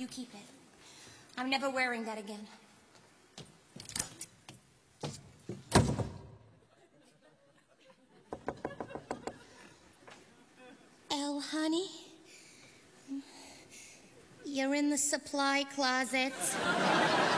You keep it. I'm never wearing that again. Elle, honey? You're in the supply closet.